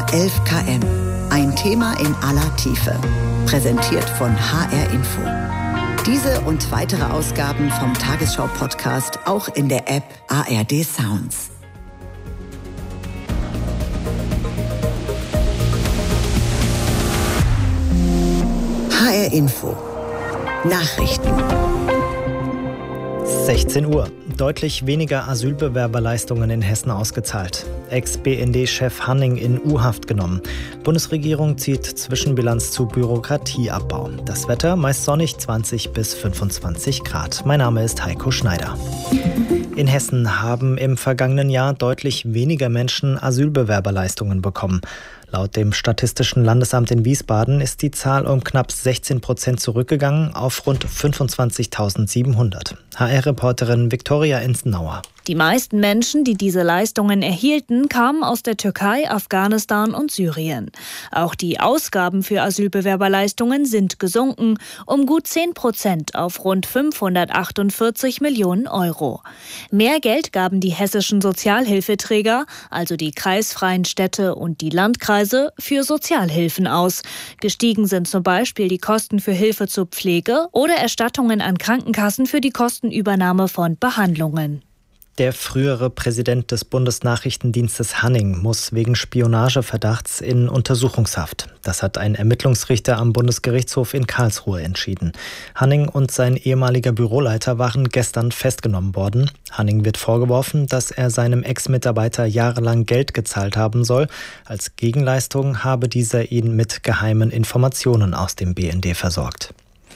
11 km. Ein Thema in aller Tiefe. Präsentiert von HR Info. Diese und weitere Ausgaben vom Tagesschau-Podcast auch in der App ARD Sounds. HR Info. Nachrichten. 16 Uhr. Deutlich weniger Asylbewerberleistungen in Hessen ausgezahlt. Ex-BND-Chef Hanning in U-Haft genommen. Bundesregierung zieht Zwischenbilanz zu Bürokratieabbau. Das Wetter meist sonnig, 20 bis 25 Grad. Mein Name ist Heiko Schneider. In Hessen haben im vergangenen Jahr deutlich weniger Menschen Asylbewerberleistungen bekommen. Laut dem Statistischen Landesamt in Wiesbaden ist die Zahl um knapp 16% zurückgegangen auf rund 25.700. HR-Reporterin Viktoria Enzenauer. Die meisten Menschen, die diese Leistungen erhielten, kamen aus der Türkei, Afghanistan und Syrien. Auch die Ausgaben für Asylbewerberleistungen sind gesunken, um gut 10% auf rund 548 Millionen Euro. Mehr Geld gaben die hessischen Sozialhilfeträger, also die kreisfreien Städte und die Landkreise, für Sozialhilfen aus. Gestiegen sind zum Beispiel die Kosten für Hilfe zur Pflege oder Erstattungen an Krankenkassen für die Kostenübernahme von Behandlungen. Der frühere Präsident des Bundesnachrichtendienstes Hanning muss wegen Spionageverdachts in Untersuchungshaft. Das hat ein Ermittlungsrichter am Bundesgerichtshof in Karlsruhe entschieden. Hanning und sein ehemaliger Büroleiter waren gestern festgenommen worden. Hanning wird vorgeworfen, dass er seinem Ex-Mitarbeiter jahrelang Geld gezahlt haben soll. Als Gegenleistung habe dieser ihn mit geheimen Informationen aus dem BND versorgt.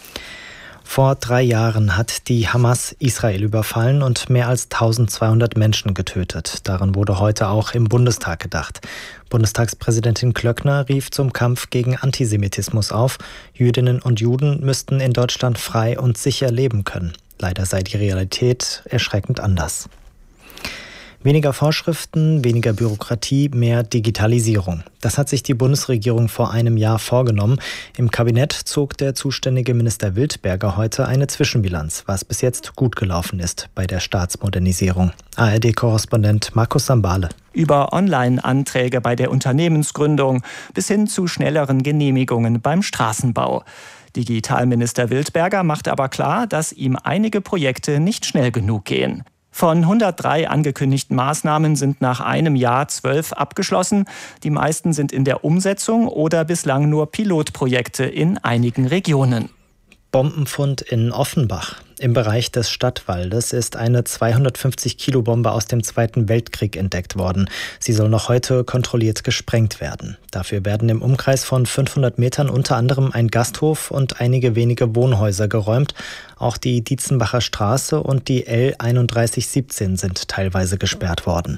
Vor 3 Jahren hat die Hamas Israel überfallen und mehr als 1200 Menschen getötet. Daran wurde heute auch im Bundestag gedacht. Bundestagspräsidentin Klöckner rief zum Kampf gegen Antisemitismus auf. Jüdinnen und Juden müssten in Deutschland frei und sicher leben können. Leider sei die Realität erschreckend anders. Weniger Vorschriften, weniger Bürokratie, mehr Digitalisierung. Das hat sich die Bundesregierung vor einem Jahr vorgenommen. Im Kabinett zog der zuständige Minister Wildberger heute eine Zwischenbilanz, was bis jetzt gut gelaufen ist bei der Staatsmodernisierung. ARD-Korrespondent Markus Sambale. Über Online-Anträge bei der Unternehmensgründung bis hin zu schnelleren Genehmigungen beim Straßenbau. Digitalminister Wildberger macht aber klar, dass ihm einige Projekte nicht schnell genug gehen. Von 103 angekündigten Maßnahmen sind nach einem Jahr 12 abgeschlossen. Die meisten sind in der Umsetzung oder bislang nur Pilotprojekte in einigen Regionen. Bombenfund in Offenbach. Im Bereich des Stadtwaldes ist eine 250-Kilo-Bombe aus dem Zweiten Weltkrieg entdeckt worden. Sie soll noch heute kontrolliert gesprengt werden. Dafür werden im Umkreis von 500 Metern unter anderem ein Gasthof und einige wenige Wohnhäuser geräumt. Auch die Dietzenbacher Straße und die L3117 sind teilweise gesperrt worden.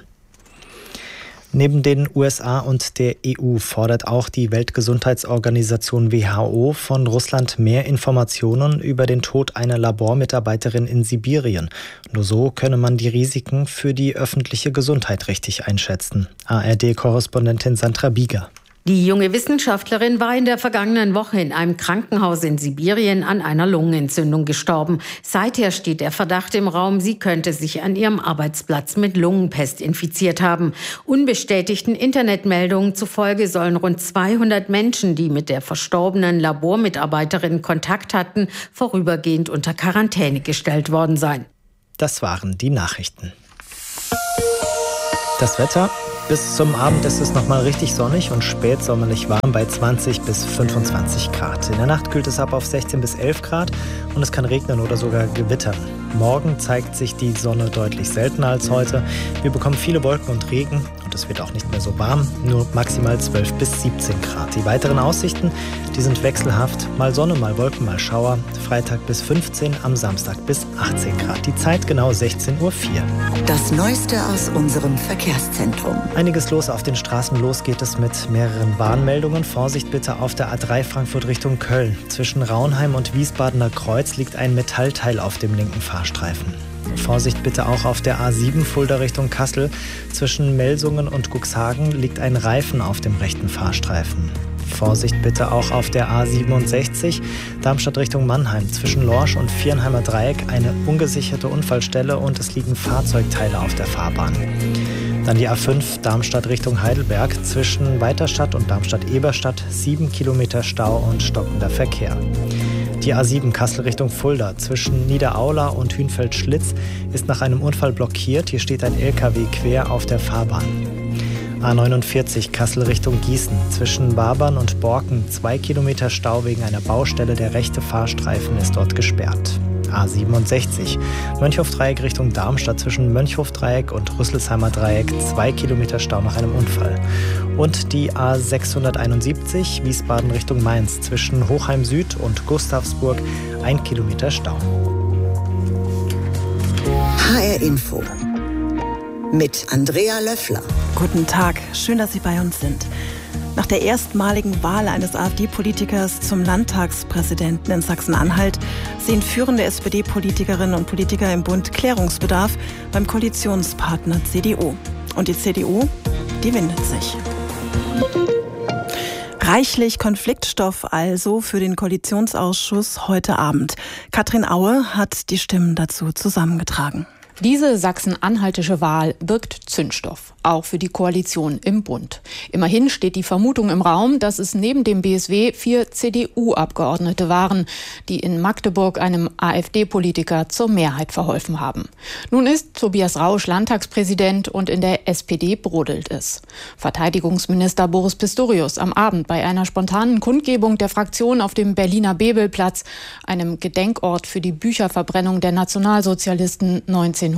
Neben den USA und der EU fordert auch die Weltgesundheitsorganisation WHO von Russland mehr Informationen über den Tod einer Labormitarbeiterin in Sibirien. Nur so könne man die Risiken für die öffentliche Gesundheit richtig einschätzen. ARD-Korrespondentin Sandra Bieger. Die junge Wissenschaftlerin war in der vergangenen Woche in einem Krankenhaus in Sibirien an einer Lungenentzündung gestorben. Seither steht der Verdacht im Raum, sie könnte sich an ihrem Arbeitsplatz mit Lungenpest infiziert haben. Unbestätigten Internetmeldungen zufolge sollen rund 200 Menschen, die mit der verstorbenen Labormitarbeiterin Kontakt hatten, vorübergehend unter Quarantäne gestellt worden sein. Das waren die Nachrichten. Das Wetter. Bis zum Abend ist es nochmal richtig sonnig und spätsommerlich warm bei 20 bis 25 Grad. In der Nacht kühlt es ab auf 16 bis 11 Grad und es kann regnen oder sogar gewittern. Morgen zeigt sich die Sonne deutlich seltener als heute. Wir bekommen viele Wolken und Regen und es wird auch nicht mehr so warm, nur maximal 12 bis 17 Grad. Die weiteren Aussichten, die sind wechselhaft. Mal Sonne, mal Wolken, mal Schauer. Freitag bis 15, am Samstag bis 18 Grad. Die Zeit genau 16:04 Uhr. Das Neueste aus unserem Verkehrszentrum. Einiges los auf den Straßen. Los geht es mit mehreren Warnmeldungen. Vorsicht bitte auf der A3 Frankfurt Richtung Köln. Zwischen Raunheim und Wiesbadener Kreuz liegt ein Metallteil auf dem linken Fahrstreifen. Vorsicht bitte auch auf der A7 Fulda Richtung Kassel. Zwischen Melsungen und Cuxhagen liegt ein Reifen auf dem rechten Fahrstreifen. Vorsicht bitte auch auf der A67 Darmstadt Richtung Mannheim. Zwischen Lorsch und Viernheimer Dreieck eine ungesicherte Unfallstelle und es liegen Fahrzeugteile auf der Fahrbahn. Dann die A5 Darmstadt Richtung Heidelberg. Zwischen Weiterstadt und Darmstadt-Eberstadt 7 Kilometer Stau und stockender Verkehr. Die A7 Kassel Richtung Fulda. Zwischen Niederaula und Hünfeld-Schlitz ist nach einem Unfall blockiert. Hier steht ein LKW quer auf der Fahrbahn. A49 Kassel Richtung Gießen. Zwischen Wabern und Borken 2 Kilometer Stau wegen einer Baustelle. Der rechte Fahrstreifen ist dort gesperrt. A67 Mönchhof-Dreieck Richtung Darmstadt. Zwischen Mönchhof-Dreieck und Rüsselsheimer Dreieck 2 Kilometer Stau nach einem Unfall. Und die A671 Wiesbaden Richtung Mainz. Zwischen Hochheim Süd und Gustavsburg 1 Kilometer Stau. HR Info mit Andrea Löffler. Guten Tag, schön, dass Sie bei uns sind. Nach der erstmaligen Wahl eines AfD-Politikers zum Landtagspräsidenten in Sachsen-Anhalt sehen führende SPD-Politikerinnen und Politiker im Bund Klärungsbedarf beim Koalitionspartner CDU. Und die CDU, die windet sich. Reichlich Konfliktstoff also für den Koalitionsausschuss heute Abend. Katrin Aue hat die Stimmen dazu zusammengetragen. Diese sachsen-anhaltische Wahl birgt Zündstoff, auch für die Koalition im Bund. Immerhin steht die Vermutung im Raum, dass es neben dem BSW 4 CDU-Abgeordnete waren, die in Magdeburg einem AfD-Politiker zur Mehrheit verholfen haben. Nun ist Tobias Rausch Landtagspräsident und in der SPD brodelt es. Verteidigungsminister Boris Pistorius am Abend bei einer spontanen Kundgebung der Fraktion auf dem Berliner Bebelplatz, einem Gedenkort für die Bücherverbrennung der Nationalsozialisten 1933.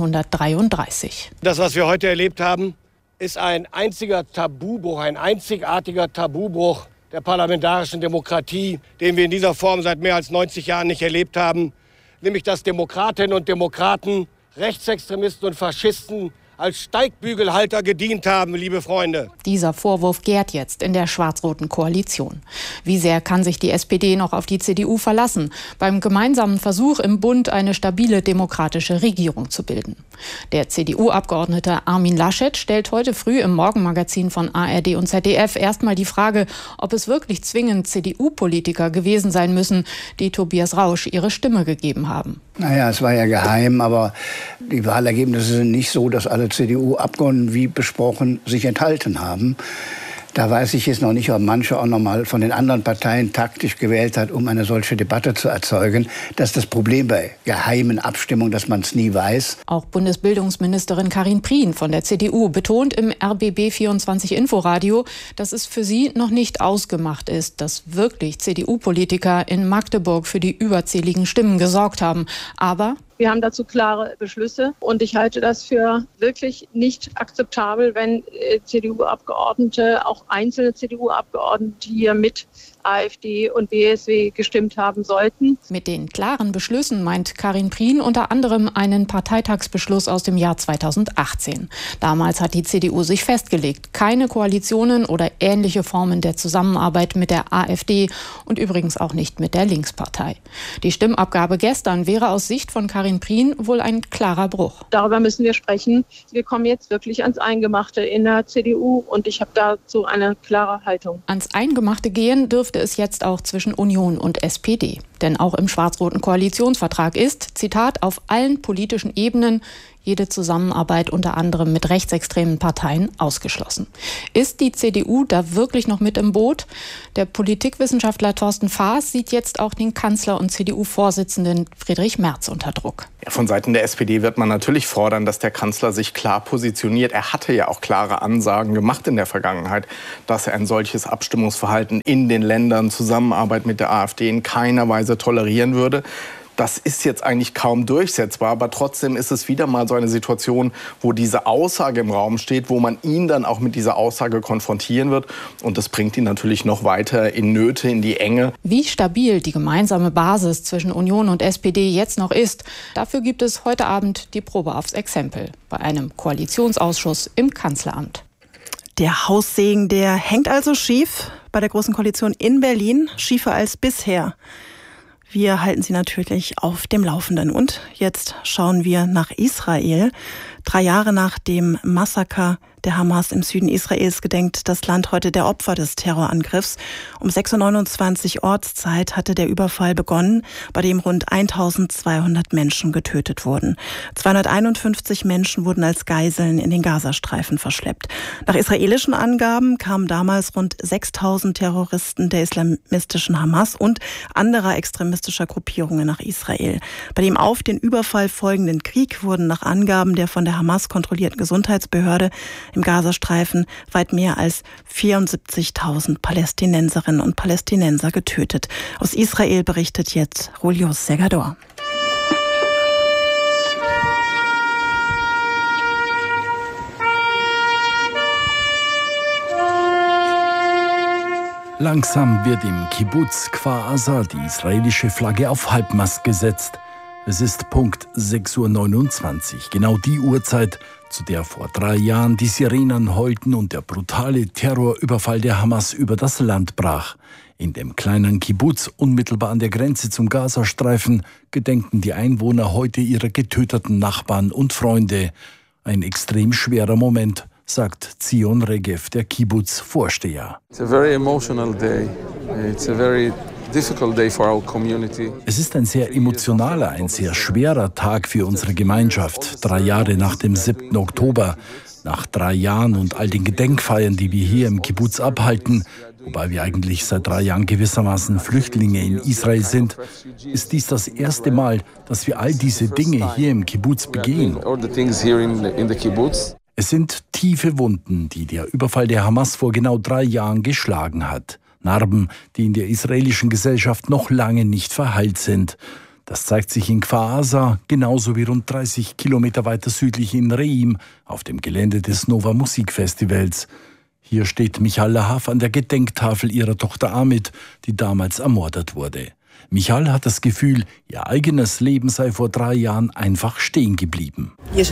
Das, was wir heute erlebt haben, ist ein einziger Tabubruch, ein einzigartiger Tabubruch der parlamentarischen Demokratie, den wir in dieser Form seit mehr als 90 Jahren nicht erlebt haben. Nämlich, dass Demokratinnen und Demokraten, Rechtsextremisten und Faschisten als Steigbügelhalter gedient haben, liebe Freunde. Dieser Vorwurf gärt jetzt in der schwarz-roten Koalition. Wie sehr kann sich die SPD noch auf die CDU verlassen, beim gemeinsamen Versuch im Bund eine stabile demokratische Regierung zu bilden? Der CDU-Abgeordnete Armin Laschet stellt heute früh im Morgenmagazin von ARD und ZDF erstmal die Frage, ob es wirklich zwingend CDU-Politiker gewesen sein müssen, die Tobias Rausch ihre Stimme gegeben haben. Naja, es war ja geheim, aber die Wahlergebnisse sind nicht so, dass alle CDU-Abgeordneten, wie besprochen, sich enthalten haben. Da weiß ich jetzt noch nicht, ob manche auch noch mal von den anderen Parteien taktisch gewählt hat, um eine solche Debatte zu erzeugen. Das ist das Problem bei geheimen Abstimmungen, dass man es nie weiß. Auch Bundesbildungsministerin Karin Prien von der CDU betont im RBB24 Inforadio, dass es für sie noch nicht ausgemacht ist, dass wirklich CDU-Politiker in Magdeburg für die überzähligen Stimmen gesorgt haben. Aber wir haben dazu klare Beschlüsse und ich halte das für wirklich nicht akzeptabel, wenn CDU-Abgeordnete, auch einzelne CDU-Abgeordnete hier mit AfD und BSW gestimmt haben sollten. Mit den klaren Beschlüssen meint Karin Prien unter anderem einen Parteitagsbeschluss aus dem Jahr 2018. Damals hat die CDU sich festgelegt, keine Koalitionen oder ähnliche Formen der Zusammenarbeit mit der AfD und übrigens auch nicht mit der Linkspartei. Die Stimmabgabe gestern wäre aus Sicht von Karin Prien wohl ein klarer Bruch. Darüber müssen wir sprechen. Wir kommen jetzt wirklich ans Eingemachte in der CDU und ich habe dazu eine klare Haltung. Ans Eingemachte gehen dürfte es jetzt auch zwischen Union und SPD. Denn auch im schwarz-roten Koalitionsvertrag ist, Zitat, auf allen politischen Ebenen jede Zusammenarbeit unter anderem mit rechtsextremen Parteien ausgeschlossen. Ist die CDU da wirklich noch mit im Boot? Der Politikwissenschaftler Thorsten Faas sieht jetzt auch den Kanzler und CDU-Vorsitzenden Friedrich Merz unter Druck. Ja, von Seiten der SPD wird man natürlich fordern, dass der Kanzler sich klar positioniert. Er hatte ja auch klare Ansagen gemacht in der Vergangenheit, dass er ein solches Abstimmungsverhalten in den Ländern, Zusammenarbeit mit der AfD in keiner Weise tolerieren würde. Das ist jetzt eigentlich kaum durchsetzbar, aber trotzdem ist es wieder mal so eine Situation, wo diese Aussage im Raum steht, wo man ihn dann auch mit dieser Aussage konfrontieren wird. Und das bringt ihn natürlich noch weiter in Nöte, in die Enge. Wie stabil die gemeinsame Basis zwischen Union und SPD jetzt noch ist, dafür gibt es heute Abend die Probe aufs Exempel bei einem Koalitionsausschuss im Kanzleramt. Der Haussegen, der hängt also schief bei der Großen Koalition in Berlin, schiefer als bisher. Wir halten Sie natürlich auf dem Laufenden. Und jetzt schauen wir nach Israel. 3 Jahre nach dem Massaker der Hamas im Süden Israels gedenkt das Land heute der Opfer des Terrorangriffs. Um 6:29 Uhr Ortszeit hatte der Überfall begonnen, bei dem rund 1200 Menschen getötet wurden. 251 Menschen wurden als Geiseln in den Gazastreifen verschleppt. Nach israelischen Angaben kamen damals rund 6000 Terroristen der islamistischen Hamas und anderer extremistischer Gruppierungen nach Israel. Bei dem auf den Überfall folgenden Krieg wurden nach Angaben der von der Hamas kontrollierten Gesundheitsbehörde im Gazastreifen weit mehr als 74.000 Palästinenserinnen und Palästinenser getötet. Aus Israel berichtet jetzt Julio Segador. Langsam wird im Kibbuz Kfar Aza die israelische Flagge auf Halbmast gesetzt. Es ist Punkt 6:29 Uhr, genau die Uhrzeit, zu der vor 3 Jahren die Sirenen heulten und der brutale Terrorüberfall der Hamas über das Land brach. In dem kleinen Kibbuz, unmittelbar an der Grenze zum Gazastreifen, gedenken die Einwohner heute ihrer getöteten Nachbarn und Freunde. Ein extrem schwerer Moment, sagt Zion Regev, der Kibbuz-Vorsteher. It's a very emotional day. It's a very difficult day for our community. Es ist ein sehr emotionaler, ein sehr schwerer Tag für unsere Gemeinschaft. 3 Jahre nach dem 7. Oktober, nach 3 Jahren und all den Gedenkfeiern, die wir hier im Kibbuz abhalten, wobei wir eigentlich seit 3 Jahren gewissermaßen Flüchtlinge in Israel sind, ist dies das erste Mal, dass wir all diese Dinge hier im Kibbuz begehen. Es sind tiefe Wunden, die der Überfall der Hamas vor genau 3 Jahren geschlagen hat. Narben, die in der israelischen Gesellschaft noch lange nicht verheilt sind. Das zeigt sich in Kfar Aza, genauso wie rund 30 Kilometer weiter südlich in Reim, auf dem Gelände des Nova Musikfestivals. Hier steht Michal Lahav an der Gedenktafel ihrer Tochter Amit, die damals ermordet wurde. Michal hat das Gefühl, ihr eigenes Leben sei vor 3 Jahren einfach stehen geblieben. Es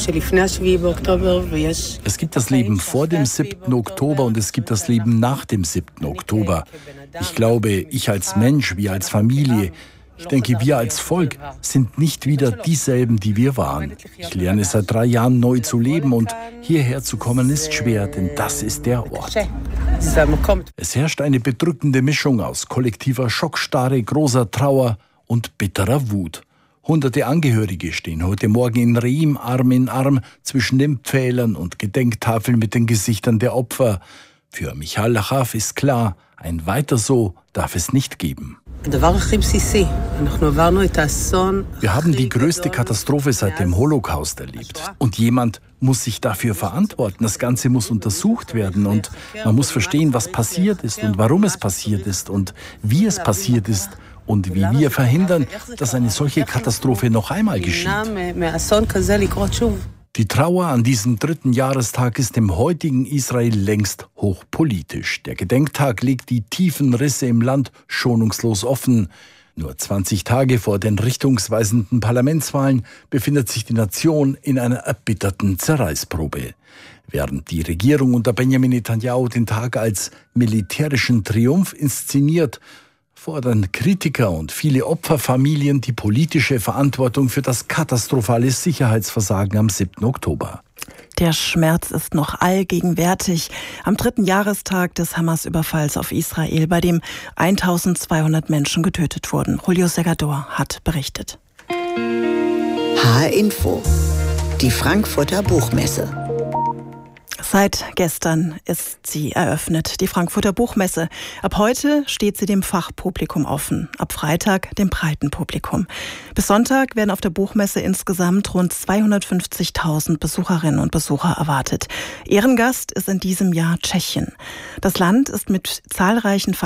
gibt das Leben vor dem 7. Oktober und es gibt das Leben nach dem 7. Oktober. Ich glaube, ich als Mensch, wir als Familie, ich denke, wir als Volk sind nicht wieder dieselben, die wir waren. Ich lerne seit 3 Jahren neu zu leben und hierher zu kommen ist schwer, denn das ist der Ort. Es herrscht eine bedrückende Mischung aus kollektiver Schockstarre, großer Trauer und bitterer Wut. Hunderte Angehörige stehen heute Morgen in Reim Arm in Arm zwischen den Pfählern und Gedenktafeln mit den Gesichtern der Opfer. Für Michal Lahav ist klar, ein Weiter so darf es nicht geben. Wir haben die größte Katastrophe seit dem Holocaust erlebt. Und jemand muss sich dafür verantworten. Das Ganze muss untersucht werden und man muss verstehen, was passiert ist und warum es passiert ist und wie es passiert ist und wie wir verhindern, dass eine solche Katastrophe noch einmal geschieht. Die Trauer an diesem 3. Jahrestag ist im heutigen Israel längst hochpolitisch. Der Gedenktag legt die tiefen Risse im Land schonungslos offen. Nur 20 Tage vor den richtungsweisenden Parlamentswahlen befindet sich die Nation in einer erbitterten Zerreißprobe. Während die Regierung unter Benjamin Netanyahu den Tag als militärischen Triumph inszeniert, fordern Kritiker und viele Opferfamilien die politische Verantwortung für das katastrophale Sicherheitsversagen am 7. Oktober. Der Schmerz ist noch allgegenwärtig. Am 3. Jahrestag des Hamas-Überfalls auf Israel, bei dem 1200 Menschen getötet wurden. Julio Segador hat berichtet. HR Info, die Frankfurter Buchmesse. Seit gestern ist sie eröffnet, die Frankfurter Buchmesse. Ab heute steht sie dem Fachpublikum offen, ab Freitag dem breiten Publikum. Bis Sonntag werden auf der Buchmesse insgesamt rund 250.000 Besucherinnen und Besucher erwartet. Ehrengast ist in diesem Jahr Tschechien. Das Land ist mit zahlreichen